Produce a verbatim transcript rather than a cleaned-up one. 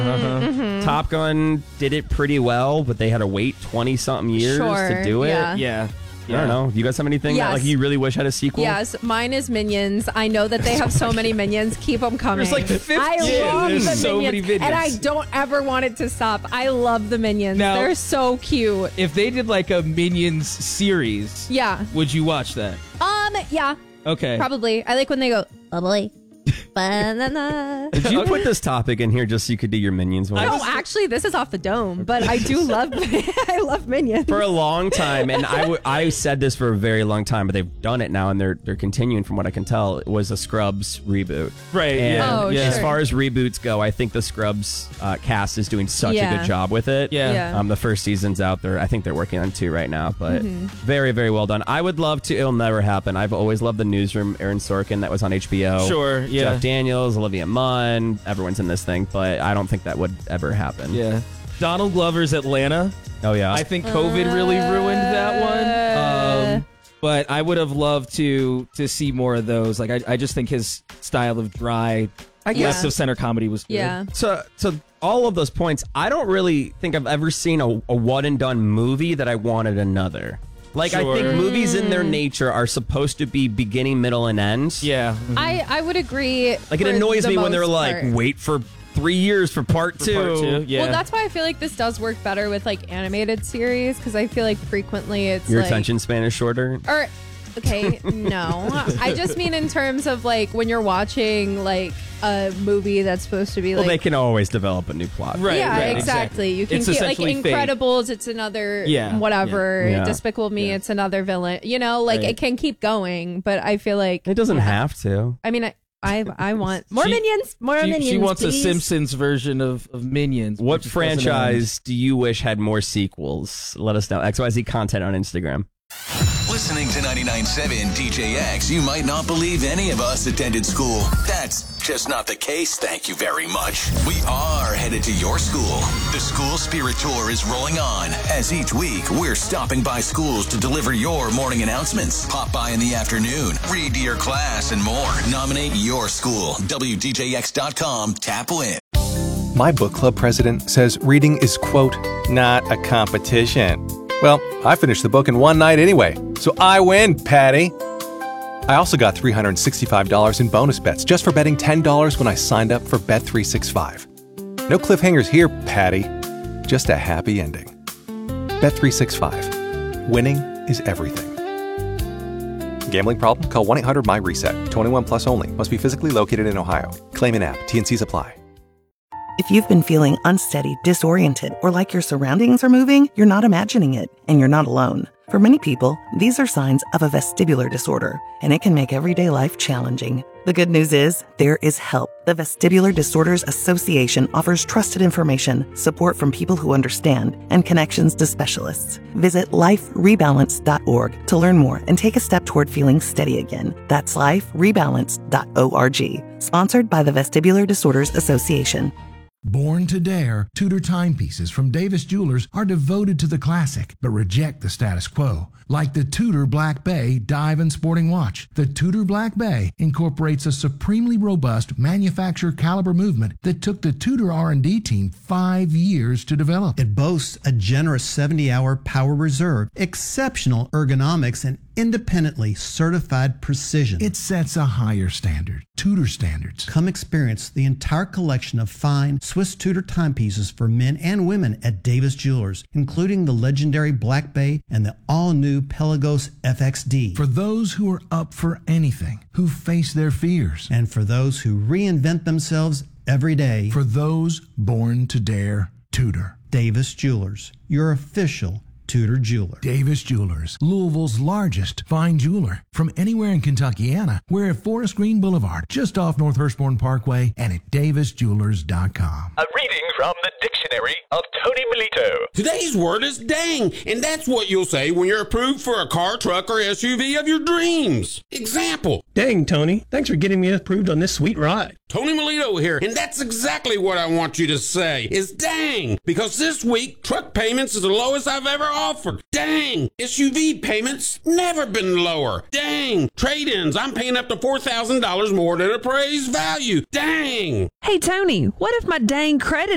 Uh-huh. Mm-hmm. Top Gun did it pretty well, but they had to wait twenty-something years Sure, to do it. yeah. Yeah. I don't know. You guys have anything Yes. that like you really wish had a sequel? Yes, mine is Minions. I know that they have so many Minions. Keep them coming. There's like fifty. I Yeah, love there's the so Minions, many Minions. and I don't ever want it to stop. I love the Minions. Now- They're so cute. If they did like a Minions series, Yeah. would you watch that? Um. Yeah. Okay. Probably. I like when they go, bubbly, banana. Did you put this topic in here just so you could do your Minions voice? No, actually, this is off the dome, but I do love. I love Minions. For a long time, and I, w- I said this for a very long time, but they've done it now, and they're they're continuing from what I can tell. It was a Scrubs reboot. Right. And Yeah. Oh, yeah. as sure. far as reboots go, I think the Scrubs uh, cast is doing such a Yeah. good job with it. Yeah. Yeah. Um, the first season's out there. I think they're working on two right now, but Mm-hmm. very, very well done. I would love to. It'll never happen. I've always loved the Newsroom. Aaron Sorkin, that was on H B O. Sure, yeah. Jeff Daniels, Olivia Munn. Everyone's in this thing, but I don't think that would ever happen. Yeah. Donald Glover's Atlanta. Oh yeah. I think COVID really ruined that one. Um, but I would have loved to to see more of those. Like I, I just think his style of dry, I guess- left of center comedy was good. Yeah. So, so all of those points, I don't really think I've ever seen a, a one and done movie that I wanted another. Like, I think Sure. movies in their nature are supposed to be beginning, middle, and end. Yeah. I I would agree. Like, it for annoys the me when they're most like, part. wait for three years for part For two. part two, yeah. Well, that's why I feel like this does work better with like animated series because I feel like frequently it's Your like, attention span is shorter. Or okay, no, I just mean in terms of like when you're watching like a movie that's supposed to be Well, like. they can always develop a new plot. Right. yeah, right, exactly. You can It's keep like essentially fate. Incredibles. It's another Yeah, whatever. yeah. Yeah. Despicable Me. Yeah. It's another villain. You know, like Right. it can keep going, but I feel like It doesn't yeah. have to. I mean, I I, I want more She- minions. More She, minions. she wants please. a Simpsons version of, of Minions. What which doesn't end. franchise do you wish had more sequels? Let us know. X Y Z content on Instagram. Listening to ninety-nine point seven D J X, you might not believe any of us attended school. That's just not the case, thank you very much. We are headed to your school. The School Spirit Tour is rolling on, as each week we're stopping by schools to deliver your morning announcements. Pop by in the afternoon, read to your class, and more. Nominate your school. W D J X dot com, tap win. My book club president says reading is, quote, not a competition. Well, I finished the book in one night anyway, so I win, Patty. I also got three hundred sixty-five dollars in bonus bets just for betting ten dollars when I signed up for Bet three sixty-five. No cliffhangers here, Patty. Just a happy ending. Bet three sixty-five. Winning is everything. Gambling problem? Call one eight hundred my reset. twenty-one plus only. Must be physically located in Ohio. Claim in app. T N Cs apply. If you've been feeling unsteady, disoriented, or like your surroundings are moving, you're not imagining it, and you're not alone. For many people, these are signs of a vestibular disorder, and it can make everyday life challenging. The good news is, there is help. The Vestibular Disorders Association offers trusted information, support from people who understand, and connections to specialists. Visit life rebalance dot org to learn more and take a step toward feeling steady again. That's life rebalance dot org. Sponsored by the Vestibular Disorders Association. Born to Dare, Tudor timepieces from Davis Jewelers are devoted to the classic, but reject the status quo. Like the Tudor Black Bay Dive and Sporting Watch, the Tudor Black Bay incorporates a supremely robust manufacturer caliber movement that took the Tudor R and D team five years to develop. It boasts a generous seventy-hour power reserve, exceptional ergonomics, and independently certified precision. It sets a higher standard, Tudor standards. Come experience the entire collection of fine Swiss Tudor timepieces for men and women at Davis Jewelers, including the legendary Black Bay and the all-new Pelagos F X D. For those who are up for anything, who face their fears. And for those who reinvent themselves every day. For those born to dare, Tudor. Davis Jewelers, your official Tudor jeweler. Davis Jewelers, Louisville's largest fine jeweler. From anywhere in Kentuckiana, we're at Forest Green Boulevard, just off North Hurstbourne Parkway, and at davis jewelers dot com. A reading from the Dictionary of Tony Melito. Today's word is dang, and that's what you'll say when you're approved for a car, truck, or S U V of your dreams. Example. Dang, Tony. Thanks for getting me approved on this sweet ride. Tony Melito here, and that's exactly what I want you to say, is dang, because this week, truck payments is the lowest I've ever offered. Dang, S U V payments never been lower. Dang, trade-ins, I'm paying up to four thousand dollars more than appraised value. Dang. Hey, Tony, what if my dang credit